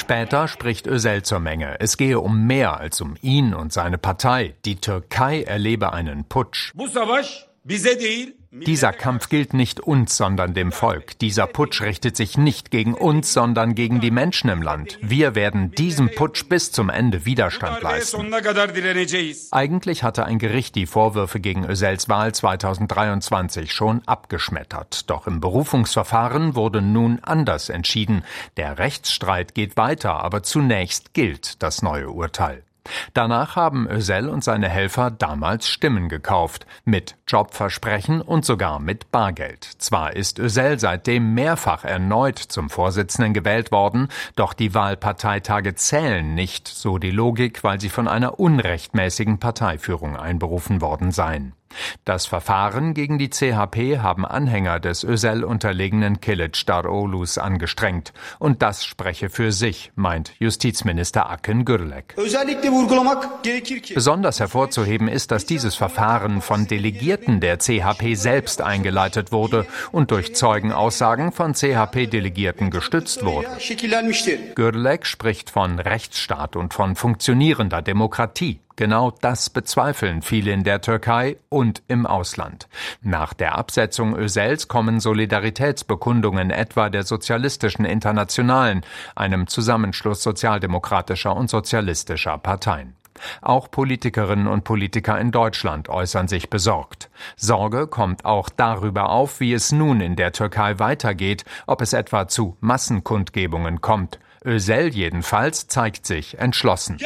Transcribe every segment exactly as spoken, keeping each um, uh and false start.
Später spricht Özel zur Menge. Es gehe um mehr als um ihn und seine Partei. Die Türkei erlebe einen Putsch. Dieser Kampf gilt nicht uns, sondern dem Volk. Dieser Putsch richtet sich nicht gegen uns, sondern gegen die Menschen im Land. Wir werden diesem Putsch bis zum Ende Widerstand leisten. Eigentlich hatte ein Gericht die Vorwürfe gegen Özels Wahl zweitausenddreiundzwanzig schon abgeschmettert. Doch im Berufungsverfahren wurde nun anders entschieden. Der Rechtsstreit geht weiter, aber zunächst gilt das neue Urteil. Danach haben Özel und seine Helfer damals Stimmen gekauft, mit Jobversprechen und sogar mit Bargeld. Zwar ist Özel seitdem mehrfach erneut zum Vorsitzenden gewählt worden, doch die Wahlparteitage zählen nicht, so die Logik, weil sie von einer unrechtmäßigen Parteiführung einberufen worden seien. Das Verfahren gegen die C H P haben Anhänger des Özel unterlegenen Kılıçdaroğlu's angestrengt. Und das spreche für sich, meint Justizminister Akın Gürlek. Besonders hervorzuheben ist, dass dieses Verfahren von Delegierten der C H P selbst eingeleitet wurde und durch Zeugenaussagen von C H P-Delegierten gestützt wurde. Gürlek spricht von Rechtsstaat und von funktionierender Demokratie. Genau das bezweifeln viele in der Türkei und im Ausland. Nach der Absetzung Özels kommen Solidaritätsbekundungen etwa der Sozialistischen Internationalen, einem Zusammenschluss sozialdemokratischer und sozialistischer Parteien. Auch Politikerinnen und Politiker in Deutschland äußern sich besorgt. Sorge kommt auch darüber auf, wie es nun in der Türkei weitergeht, ob es etwa zu Massenkundgebungen kommt. Özel jedenfalls zeigt sich entschlossen.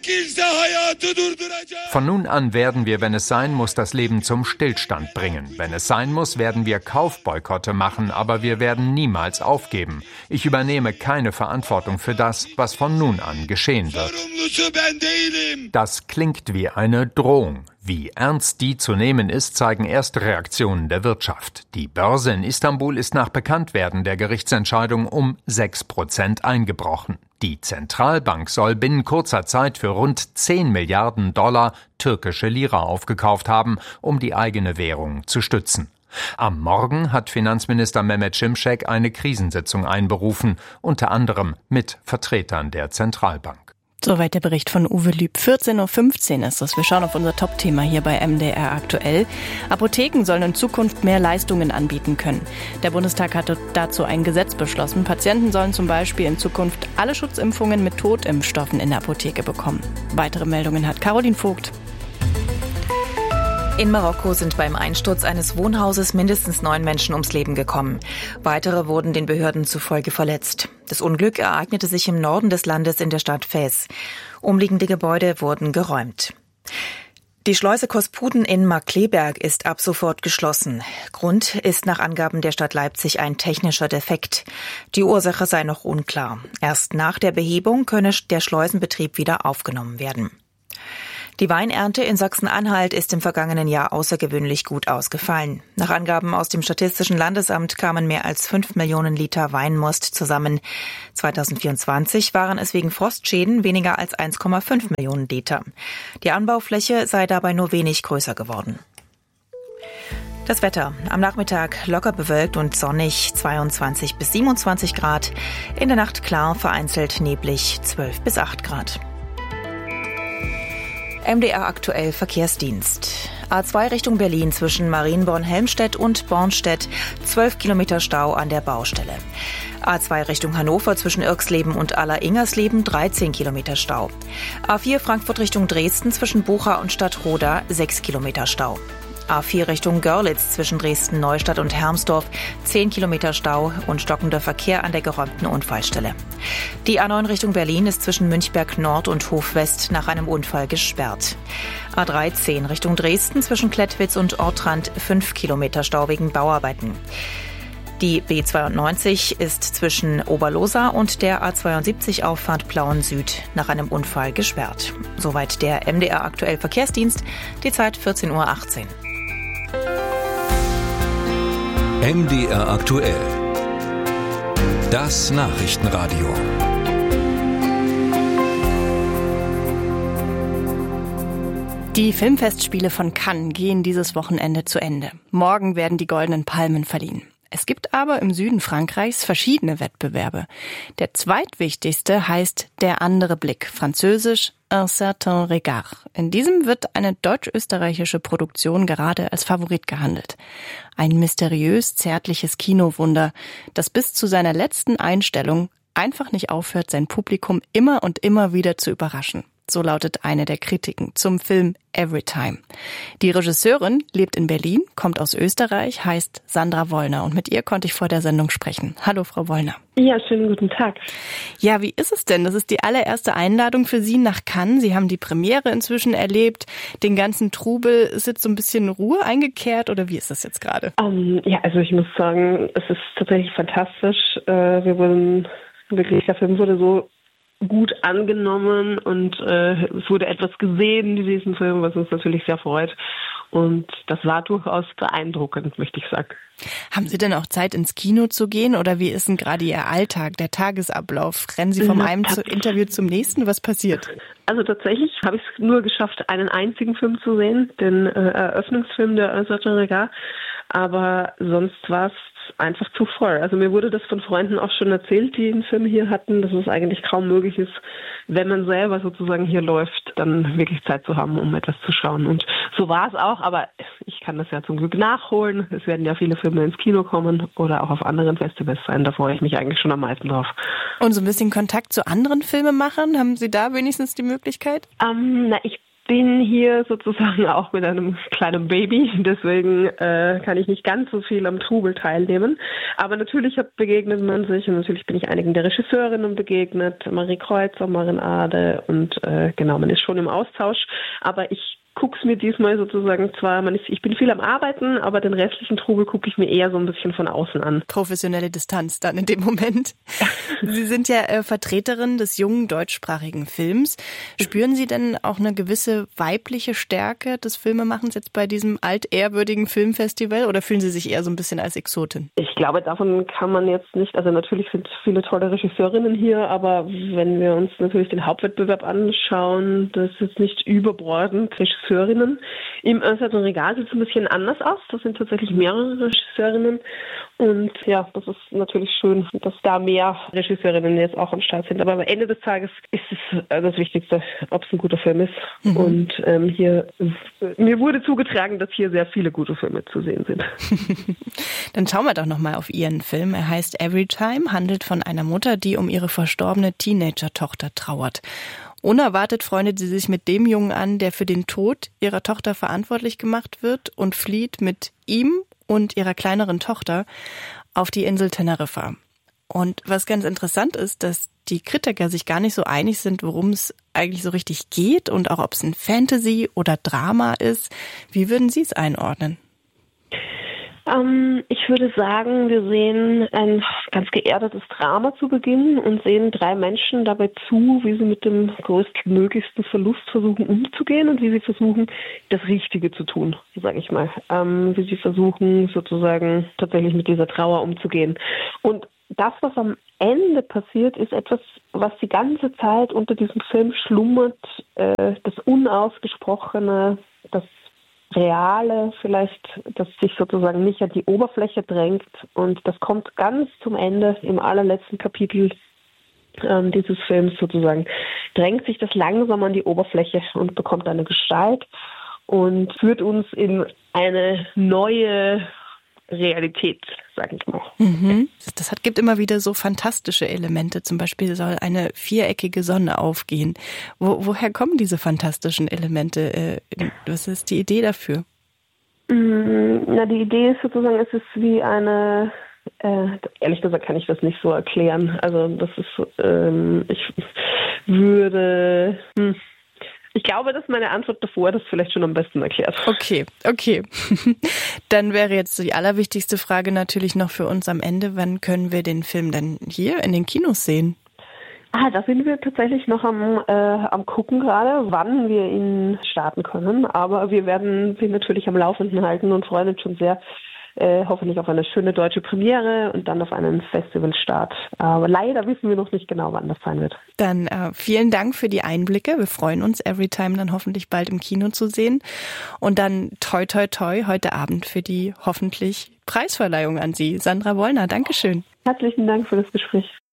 Von nun an werden wir, wenn es sein muss, das Leben zum Stillstand bringen. Wenn es sein muss, werden wir Kaufboykotte machen, aber wir werden niemals aufgeben. Ich übernehme keine Verantwortung für das, was von nun an geschehen wird. Das klingt wie eine Drohung. Wie ernst die zu nehmen ist, zeigen erste Reaktionen der Wirtschaft. Die Börse in Istanbul ist nach Bekanntwerden der Gerichtsentscheidung um sechs Prozent eingebrochen. Die Zentralbank soll binnen kurzer Zeit für rund zehn Milliarden Dollar türkische Lira aufgekauft haben, um die eigene Währung zu stützen. Am Morgen hat Finanzminister Mehmet Şimşek eine Krisensitzung einberufen, unter anderem mit Vertretern der Zentralbank. Soweit der Bericht von Uwe Lüb. vierzehn Uhr fünfzehn ist es. Wir schauen auf unser Top-Thema hier bei M D R aktuell. Apotheken sollen in Zukunft mehr Leistungen anbieten können. Der Bundestag hatte dazu ein Gesetz beschlossen. Patienten sollen zum Beispiel in Zukunft alle Schutzimpfungen mit Totimpfstoffen in der Apotheke bekommen. Weitere Meldungen hat Caroline Vogt. In Marokko sind beim Einsturz eines Wohnhauses mindestens neun Menschen ums Leben gekommen. Weitere wurden den Behörden zufolge verletzt. Das Unglück ereignete sich im Norden des Landes in der Stadt Fez. Umliegende Gebäude wurden geräumt. Die Schleuse Kosputen in Markkleeberg ist ab sofort geschlossen. Grund ist nach Angaben der Stadt Leipzig ein technischer Defekt. Die Ursache sei noch unklar. Erst nach der Behebung könne der Schleusenbetrieb wieder aufgenommen werden. Die Weinernte in Sachsen-Anhalt ist im vergangenen Jahr außergewöhnlich gut ausgefallen. Nach Angaben aus dem Statistischen Landesamt kamen mehr als fünf Millionen Liter Weinmost zusammen. zweitausendvierundzwanzig waren es wegen Frostschäden weniger als eins Komma fünf Millionen Liter. Die Anbaufläche sei dabei nur wenig größer geworden. Das Wetter. Am Nachmittag locker bewölkt und sonnig, zweiundzwanzig bis siebenundzwanzig Grad. In der Nacht klar, vereinzelt neblig, zwölf bis acht Grad. M D R aktuell Verkehrsdienst. A zwei Richtung Berlin zwischen Marienborn-Helmstedt und Bornstedt, zwölf Kilometer Stau an der Baustelle. A zwei Richtung Hannover zwischen Irxleben und Aller-Ingersleben, dreizehn Kilometer Stau. A vier Frankfurt Richtung Dresden zwischen Bucha und Stadtroda, sechs Kilometer Stau. A vier Richtung Görlitz zwischen Dresden-Neustadt und Hermsdorf, zehn Kilometer Stau und stockender Verkehr an der geräumten Unfallstelle. Die A neun Richtung Berlin ist zwischen Münchberg Nord und Hofwest nach einem Unfall gesperrt. A dreizehn Richtung Dresden zwischen Klettwitz und Ortrand, fünf Kilometer Stau wegen Bauarbeiten. Die B zweiundneunzig ist zwischen Oberlosa und der A zweiundsiebzig Auffahrt Plauen Süd nach einem Unfall gesperrt. Soweit der M D R aktuell Verkehrsdienst, die Zeit vierzehn Uhr achtzehn. M D R aktuell. Das Nachrichtenradio. Die Filmfestspiele von Cannes gehen dieses Wochenende zu Ende. Morgen werden die Goldenen Palmen verliehen. Es gibt aber im Süden Frankreichs verschiedene Wettbewerbe. Der zweitwichtigste heißt Der andere Blick, französisch Un certain regard. In diesem wird eine deutsch-österreichische Produktion gerade als Favorit gehandelt. Ein mysteriös zärtliches Kinowunder, das bis zu seiner letzten Einstellung einfach nicht aufhört, sein Publikum immer und immer wieder zu überraschen. So lautet eine der Kritiken zum Film Everytime. Die Regisseurin lebt in Berlin, kommt aus Österreich, heißt Sandra Wollner und mit ihr konnte ich vor der Sendung sprechen. Hallo, Frau Wollner. Ja, schönen guten Tag. Ja, wie ist es denn? Das ist die allererste Einladung für Sie nach Cannes. Sie haben die Premiere inzwischen erlebt, den ganzen Trubel. Ist jetzt so ein bisschen Ruhe eingekehrt oder wie ist das jetzt gerade? Um, ja, also ich muss sagen, es ist tatsächlich fantastisch. Uh, wir wurden wirklich, der Film wurde so gut angenommen und äh, es wurde etwas gesehen in diesem Film, was uns natürlich sehr freut. Und das war durchaus beeindruckend, möchte ich sagen. Haben Sie denn auch Zeit, ins Kino zu gehen oder wie ist denn gerade Ihr Alltag, der Tagesablauf? Rennen Sie vom einen Interview zum nächsten? Was passiert? Also tatsächlich habe ich es nur geschafft, einen einzigen Film zu sehen, den äh, Eröffnungsfilm der Un certain regard. Aber sonst war es einfach zu voll. Also mir wurde das von Freunden auch schon erzählt, die den Film hier hatten, dass es eigentlich kaum möglich ist, wenn man selber sozusagen hier läuft, dann wirklich Zeit zu haben, um etwas zu schauen. Und so war es auch, aber ich kann das ja zum Glück nachholen. Es werden ja viele Filme ins Kino kommen oder auch auf anderen Festivals sein. Da freue ich mich eigentlich schon am meisten drauf. Und so ein bisschen Kontakt zu anderen Filmemachern, haben Sie da wenigstens die Möglichkeit? Ähm, na, ich bin hier sozusagen auch mit einem kleinen Baby, deswegen äh, kann ich nicht ganz so viel am Trubel teilnehmen. Aber natürlich hat, begegnet man sich und natürlich bin ich einigen der Regisseurinnen begegnet, Marie Kreuzer, Maren Ade und äh, genau, man ist schon im Austausch. Aber ich gucke es mir diesmal sozusagen zwar, man ist, ich bin viel am Arbeiten, aber den restlichen Trubel gucke ich mir eher so ein bisschen von außen an. Professionelle Distanz dann in dem Moment. Sie sind ja äh, Vertreterin des jungen deutschsprachigen Films. Spüren Sie denn auch eine gewisse weibliche Stärke des Filmemachens jetzt bei diesem altehrwürdigen Filmfestival oder fühlen Sie sich eher so ein bisschen als Exotin? Ich glaube, davon kann man jetzt nicht, also natürlich sind viele tolle Regisseurinnen hier, aber wenn wir uns natürlich den Hauptwettbewerb anschauen, das ist jetzt nicht überbordend. Regisseurinnen. Im Un certain regard sieht es ein bisschen anders aus. Das sind tatsächlich mehrere Regisseurinnen. Und ja, das ist natürlich schön, dass da mehr Regisseurinnen jetzt auch am Start sind. Aber am Ende des Tages ist es das Wichtigste, ob es ein guter Film ist. Mhm. Und ähm, hier, mir wurde zugetragen, dass hier sehr viele gute Filme zu sehen sind. Dann schauen wir doch nochmal auf Ihren Film. Er heißt Everytime, handelt von einer Mutter, die um ihre verstorbene Teenager-Tochter trauert. Unerwartet freundet sie sich mit dem Jungen an, der für den Tod ihrer Tochter verantwortlich gemacht wird und flieht mit ihm und ihrer kleineren Tochter auf die Insel Teneriffa. Und was ganz interessant ist, dass die Kritiker sich gar nicht so einig sind, worum es eigentlich so richtig geht und auch ob es ein Fantasy oder Drama ist. Wie würden Sie es einordnen? Ähm, ich würde sagen, wir sehen ein ganz geerdetes Drama zu Beginn und sehen drei Menschen dabei zu, wie sie mit dem größtmöglichsten Verlust versuchen umzugehen und wie sie versuchen, das Richtige zu tun, sage ich mal. Ähm, wie sie versuchen, sozusagen tatsächlich mit dieser Trauer umzugehen. Und das, was am Ende passiert, ist etwas, was die ganze Zeit unter diesem Film schlummert, äh, das Unausgesprochene, das Reale vielleicht, das sich sozusagen nicht an die Oberfläche drängt und das kommt ganz zum Ende im allerletzten Kapitel ähm, dieses Films sozusagen, drängt sich das langsam an die Oberfläche und bekommt eine Gestalt und führt uns in eine neue Realität, sage ich mal. Mhm. Das hat, gibt immer wieder so fantastische Elemente. Zum Beispiel soll eine viereckige Sonne aufgehen. Wo, woher kommen diese fantastischen Elemente? Was ist die Idee dafür? Na, die Idee ist sozusagen, es ist wie eine, äh, ehrlich gesagt kann ich das nicht so erklären. Also das ist, ähm, ich würde... Hm, Ich glaube, dass meine Antwort davor das vielleicht schon am besten erklärt. Okay, okay. Dann wäre jetzt die allerwichtigste Frage natürlich noch für uns am Ende. Wann können wir den Film denn hier in den Kinos sehen? Ah, da sind wir tatsächlich noch am, äh, am gucken gerade, wann wir ihn starten können. Aber wir werden ihn natürlich am Laufenden halten und freuen uns schon sehr, äh, hoffentlich auf eine schöne deutsche Premiere und dann auf einen Festivalstart. Aber leider wissen wir noch nicht genau, wann das sein wird. Dann äh, vielen Dank für die Einblicke. Wir freuen uns, Everytime dann hoffentlich bald im Kino zu sehen. Und dann toi toi toi heute Abend für die hoffentlich Preisverleihung an Sie. Sandra Wollner, Dankeschön. Herzlichen Dank für das Gespräch.